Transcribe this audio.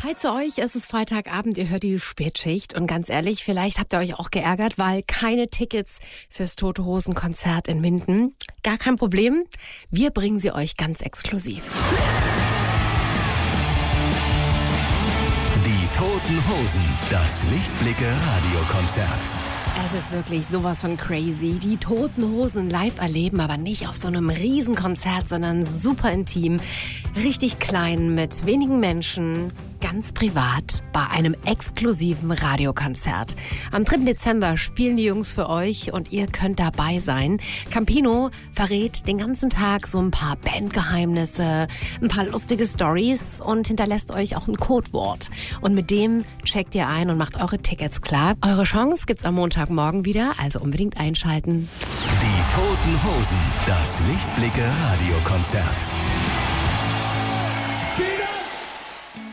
Hi zu euch, es ist Freitagabend, ihr hört die Spätschicht und ganz ehrlich, vielleicht habt ihr euch auch geärgert, weil keine Tickets fürs Tote Hosen Konzert in Minden. Gar kein Problem, wir bringen sie euch ganz exklusiv. Die Toten Hosen, das Lichtblicke Radiokonzert. Es ist wirklich sowas von crazy. Die Toten Hosen live erleben, aber nicht auf so einem Riesenkonzert, sondern super intim, richtig klein, mit wenigen Menschen, ganz privat, bei einem exklusiven Radiokonzert. Am 3. Dezember spielen die Jungs für euch und ihr könnt dabei sein. Campino verrät den ganzen Tag so ein paar Bandgeheimnisse, ein paar lustige Stories und hinterlässt euch auch ein Codewort. Und mit dem checkt ihr ein und macht eure Tickets klar. Eure Chance gibt's am Montagmorgen wieder, also unbedingt einschalten. Die Toten Hosen, das Lichtblicke Radiokonzert.